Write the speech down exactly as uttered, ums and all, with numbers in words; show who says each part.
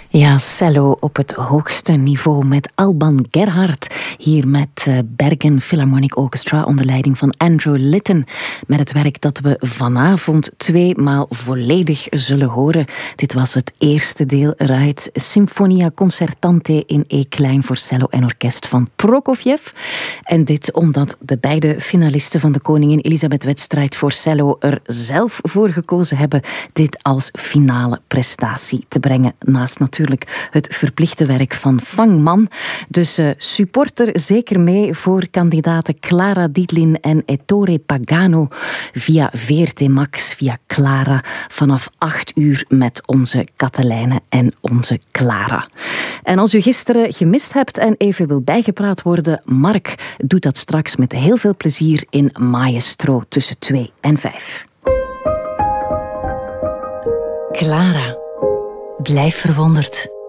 Speaker 1: Ja, cello op het hoogste niveau met Alban Gerhardt. Hier met uh, Bergen Philharmonic Orchestra onder leiding van Andrew Litton. Met het werk dat we vanavond tweemaal volledig zullen horen. Dit was het eerste deel eruit. Sinfonia Concertante in E-klein voor cello en orkest van Prokofjev. En dit omdat de beide finalisten van de Koningin Elisabeth-wedstrijd voor cello er zelf voor gekozen hebben dit als finale prestatie te brengen. Naast natuurlijk het verplichte werk van Fang Man. Dus uh, supporter zeker mee voor kandidaten Clara Dietlin en Ettore Pagano via V R T Max, via Clara, vanaf acht uur met onze Katelijne en onze Clara. En als u gisteren gemist hebt en even wil bijgepraat worden, Mark doet dat straks met heel veel plezier in Maestro tussen twee en vijf.
Speaker 2: Clara, blijf verwonderd.